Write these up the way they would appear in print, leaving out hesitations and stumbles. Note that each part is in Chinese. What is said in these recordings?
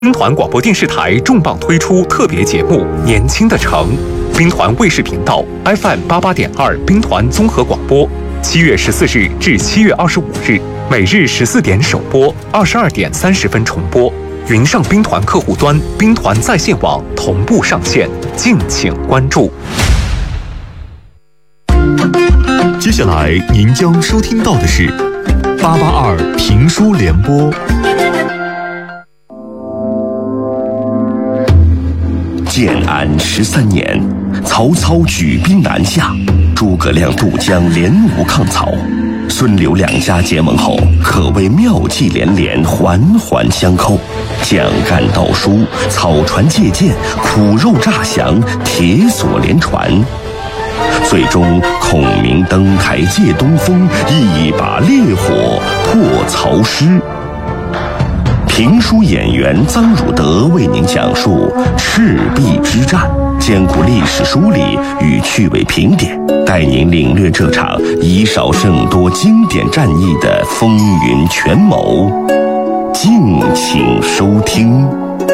兵团广播电视台重磅推出特别节目《年轻的城》，兵团卫视频道 FM88.2兵团综合广播，7月14日至7月25日，每日14点首播，22点30分重播。云上兵团客户端、兵团在线网同步上线，敬请关注。 接下来您将收听到的是882评书联播。 建安13年，曹操举兵南下，诸葛亮渡江联吴抗曹，孙刘两家结盟后，可谓妙计连连，环环相扣，蒋干盗书，草船借箭，苦肉诈降，铁索连传。最终孔明登台借东风，一把烈火破曹师。评书演员臧汝德为您讲述赤壁之战，兼顾历史梳理与趣味评点，带您领略这场以少胜多经典战役的风云权谋。敬请收听。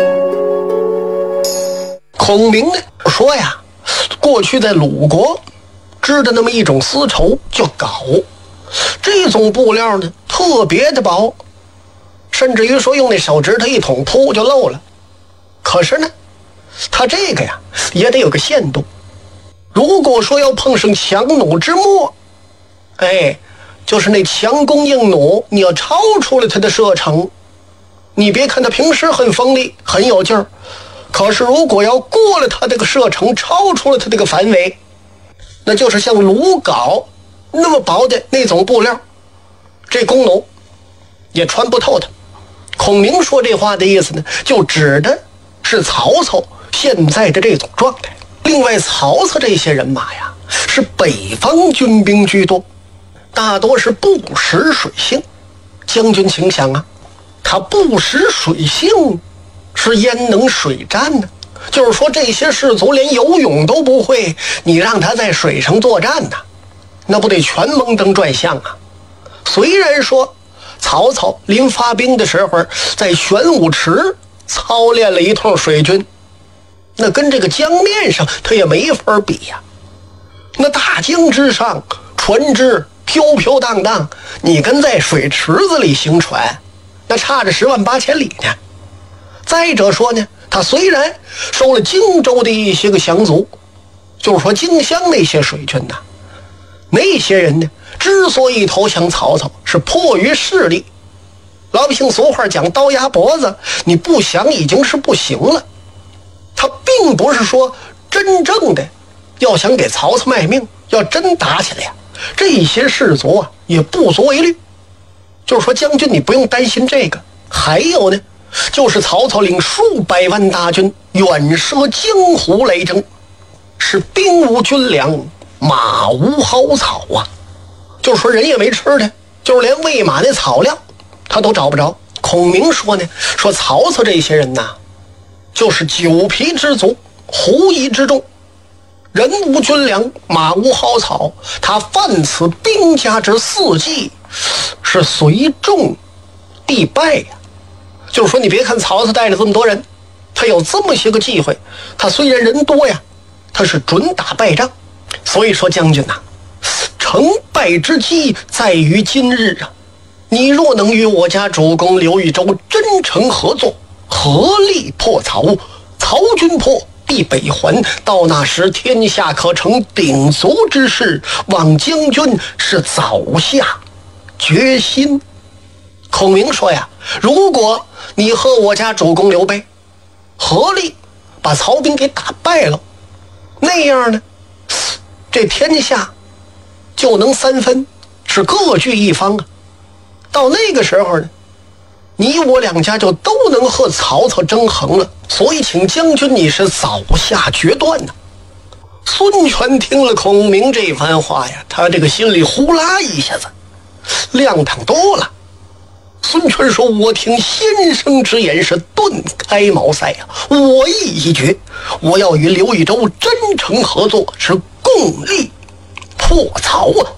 孔明呢说呀，过去在鲁国织的那么一种丝绸叫缟，这种布料呢特别的薄，甚至于说用那手指头一捅，噗就漏了。可是呢，它这个呀也得有个限度。如果说要碰上强弩之末，就是那强弓硬弩，你要超出了它的射程，你别看它平时很锋利很有劲儿，可是如果要过了它这个射程，超出了它这个范围，那就是像鲁缟那么薄的那种布料，这弓弩也穿不透它。孔明说这话的意思呢，就指的是曹操现在的这种状态。另外，曹操这些人马呀，是北方军兵居多，大多是不识水性。将军请想啊，他不识水性，是焉能水战呢？就是说，这些士卒连游泳都不会，你让他在水上作战呢，那不得全蒙登转向啊？虽然说曹操临发兵的时候在玄武池操练了一通水军，那跟这个江面上他也没法比呀。那大江之上，船只飘飘荡荡，你跟在水池子里行船，那差着10万8千里呢。再者说呢，他虽然收了荆州的一些个降卒，就是说荆襄那些水军呐，那些人呢之所以投降曹操，是迫于势力。老百姓俗话讲刀压脖子，你不降已经是不行了。他并不是说真正的要想给曹操卖命，要真打起来呀，这些士卒啊也不足为虑。就是说将军你不用担心这个。还有呢，就是曹操领数百万大军远涉江湖来征，是兵无军粮，马无蒿草啊。就是说人也没吃的，就是连喂马那草料他都找不着。孔明说呢，说曹操这些人呐，就是酒皮之族，狐疑之众，人无军粮，马无蒿草，他犯此兵家之4忌，是随众必败呀。就是说你别看曹操带着这么多人，他有这么些个忌讳，他虽然人多呀，他是准打败仗。所以说将军呐，成败之机在于今日啊！你若能与我家主公刘豫州真诚合作，合力破曹，曹军破必北还，到那时天下可成鼎足之势，望将军是早下决心。孔明说呀，如果你和我家主公刘备合力把曹兵给打败了，那样呢，这天下就能3分，是各据一方啊。到那个时候呢，你我两家就都能和曹操争衡了。所以请将军你是早下决断呢。孙权听了孔明这番话呀，他这个心里呼啦一下子亮堂多了。孙权说，我听先生之言是顿开茅塞啊，我意已决，我要与刘豫州真诚合作，是共力破曹啊。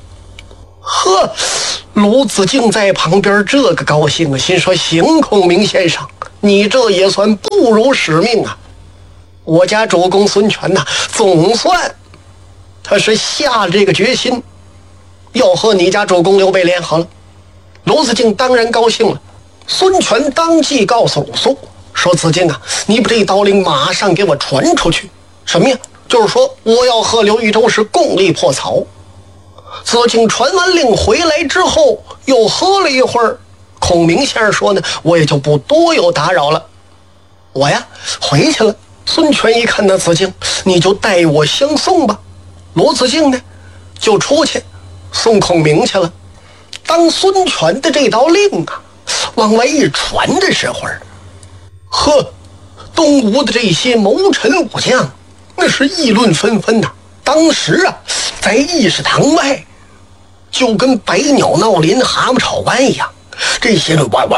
呵，鲁子敬在旁边这个高兴啊，心说行，孔明先生你这也算不辱使命啊！我家主公孙权呐，总算他是下了这个决心，要和你家主公刘备联合了。鲁子敬当然高兴了。孙权当即告诉鲁肃说：“子敬啊，你把这道令马上给我传出去。什么呀？就是说我要和刘豫州是共力破曹。”子敬传完令回来之后，又喝了一会儿。孔明先生说呢：“我也就不多有打扰了，我呀回去了。”孙权一看，那子敬，你就代我相送吧。鲁子敬呢，就出去送孔明去了。当孙权的这道令啊往外一传的时候，呵，东吴的这些谋臣武将那是议论纷纷呐。当时啊，在议事堂外就跟百鸟闹林、蛤蟆吵官一样，这些人哇，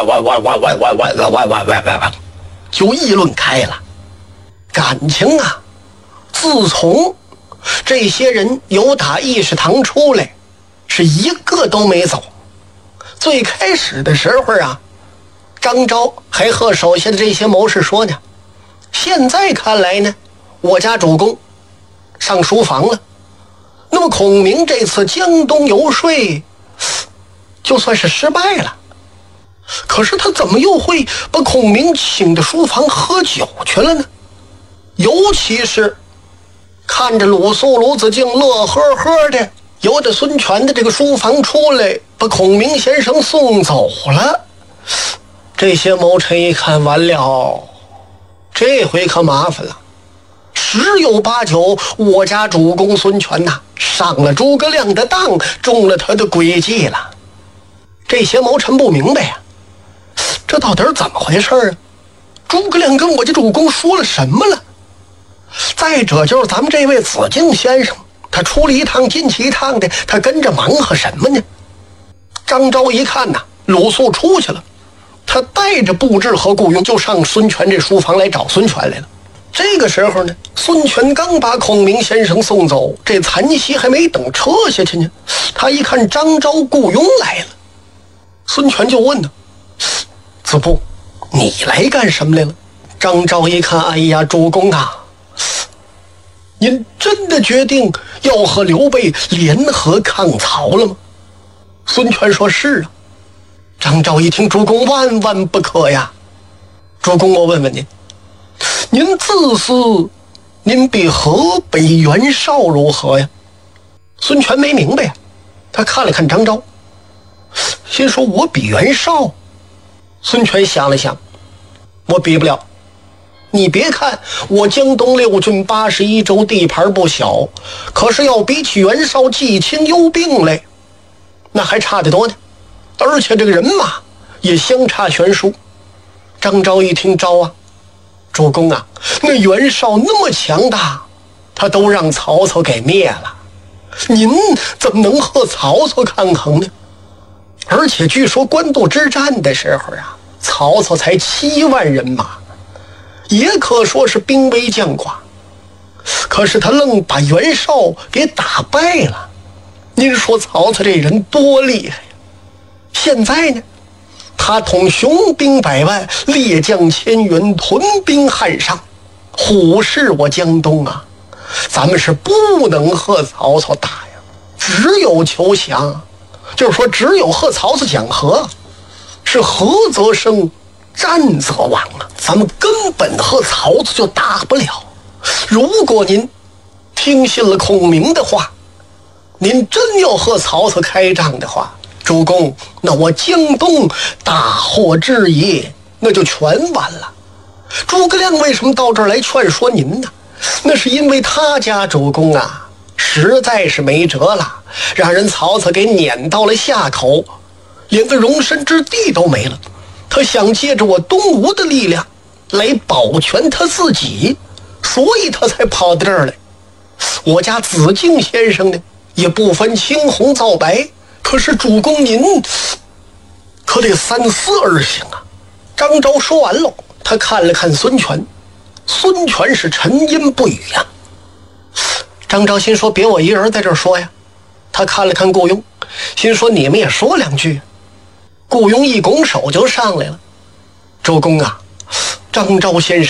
就议论开了。感情啊，自从这些人由打议事堂出来，是一个都没走。最开始的时候啊，张昭还和手下的这些谋士说呢，现在看来呢，我家主公上书房了，那么孔明这次江东游说就算是失败了。可是他怎么又会把孔明请到书房喝酒去了呢？尤其是看着鲁肃、鲁子敬乐呵呵的由着孙权的这个书房出来，把孔明先生送走了。这些谋臣一看，完了，这回可麻烦了，十有八九我家主公孙权呐上了诸葛亮的当，中了他的诡计了。这些谋臣不明白呀，这到底怎么回事啊？诸葛亮跟我家主公说了什么了？再者就是咱们这位子敬先生，他出了一趟进去一趟的，他跟着忙活什么呢？张昭一看呐，鲁肃出去了，他带着布置和雇佣就上孙权这书房来找孙权来了。这个时候呢，孙权刚把孔明先生送走，这残席还没等撤下去呢，他一看张昭、雇佣来了，孙权就问呢：“子布，你来干什么来了？”张昭一看，哎呀，主公啊，您真的决定要和刘备联合抗曹了吗？孙权说：“是啊。”张昭一听，主公万万不可呀！主公，我问问您，您自私，您比河北袁绍如何呀？孙权没明白呀，他看了看张昭，心说：“我比袁绍？”孙权想了想，我比不了。你别看我江东6郡81州地盘不小，可是要比起袁绍既亲忧病来，那还差得多呢。而且这个人马也相差悬殊。张昭一听：“昭啊，主公啊，那袁绍那么强大，他都让曹操给灭了，您怎么能和曹操抗衡呢？而且据说官渡之战的时候啊，曹操才7万人马，也可说是兵微将寡，可是他愣把袁绍给打败了。您说曹操这人多厉害呀！现在呢，他统雄兵100万，列将千员，屯兵汉上，虎视我江东啊！咱们是不能和曹操打呀，只有求降，就是说只有和曹操讲和，是和则生，战则亡啊！咱们根本和曹操就打不了。如果您听信了孔明的话，您真要和曹操开仗的话，主公，那我江东大祸之野那就全完了。诸葛亮为什么到这儿来劝说您呢？那是因为他家主公啊实在是没辙了，让人曹操给撵到了下口，连个容身之地都没了。他想借着我东吴的力量来保全他自己，所以他才跑到这儿来。我家子敬先生呢，也不分青红皂白，可是主公您可得三思而行啊。张昭说完了，他看了看孙权，孙权是沉吟不语呀。张昭心说：“别我一人在这儿说呀。”他看了看雇佣，心说：“你们也说两句。”雇佣一拱手就上来了：“主公啊， 张昭先生